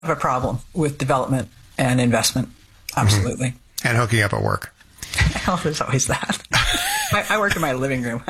have a problem with development and investment. Absolutely. Mm-hmm. And hooking up at work. Oh, there's always that. I work in my living room.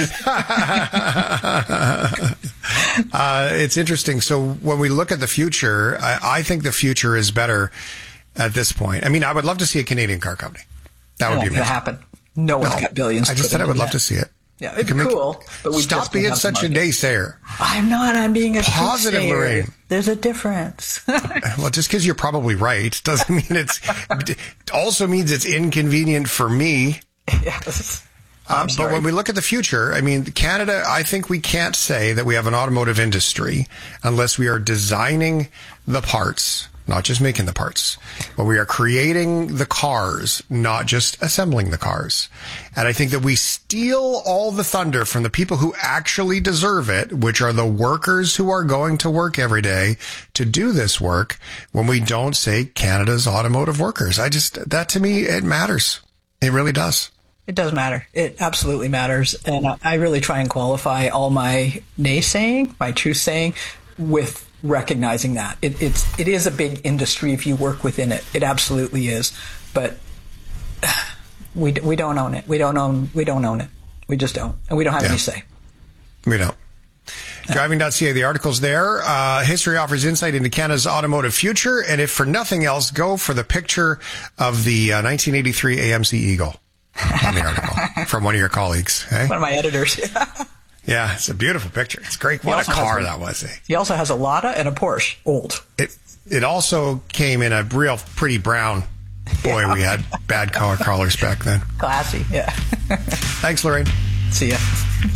It's interesting. So when we look at the future, I think the future is better at this point. I mean, I would love to see a Canadian car company. That would be amazing. Happen. No one's got billions. I just said I would love to see it. Yeah, it'd be cool. But stop being such a naysayer. I'm not. I'm being a positive, Lorraine. There's a difference. Well, just because you're probably right doesn't mean it also means it's inconvenient for me. Yes. But when we look at the future, I mean, Canada, I think we can't say that we have an automotive industry unless we are designing the parts, not just making the parts, but we are creating the cars, not just assembling the cars. And I think that we steal all the thunder from the people who actually deserve it, which are the workers who are going to work every day to do this work, when we don't say Canada's automotive workers. That to me, it matters. It really does. It does matter. It absolutely matters. And I really try and qualify all my naysaying, my truth saying, with recognizing that. It is a big industry if you work within it. It absolutely is. But we don't own it. We don't own it. We just don't. And we don't have any say. We don't. Driving.ca, the article's there. History offers insight into Canada's automotive future. And if for nothing else, go for the picture of the 1983 AMC Eagle on the article from one of your colleagues. Eh? One of my editors. Yeah, it's a beautiful picture. It's great. What a car that was. He also has a Lada and a Porsche. Old. It also came in a real pretty brown. Boy, we had bad colors back then. Classy, yeah. Thanks, Lorraine. See ya.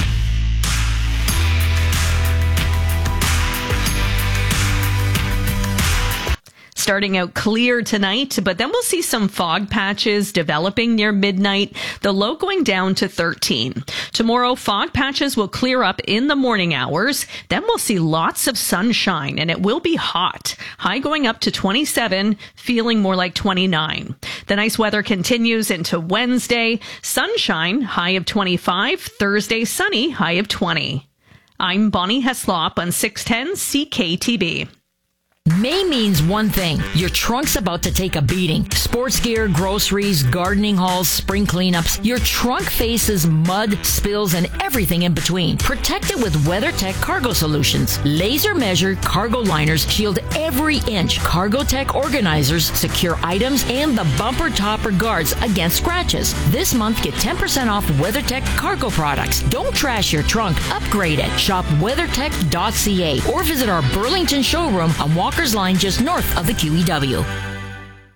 Starting out clear tonight, but then we'll see some fog patches developing near midnight, the low going down to 13. Tomorrow, fog patches will clear up in the morning hours. Then we'll see lots of sunshine, and it will be hot. High going up to 27, feeling more like 29. The nice weather continues into Wednesday. Sunshine, high of 25. Thursday, sunny, high of 20. I'm Bonnie Heslop on 610 CKTB. May means one thing. Your trunk's about to take a beating. Sports gear, groceries, gardening hauls, spring cleanups. Your trunk faces mud, spills, and everything in between. Protect it with WeatherTech Cargo Solutions. Laser measured cargo liners shield every inch. CargoTech organizers secure items and the bumper topper guards against scratches. This month, get 10% off WeatherTech cargo products. Don't trash your trunk. Upgrade it. Shop weathertech.ca or visit our Burlington showroom on Walker's Line just north of the QEW.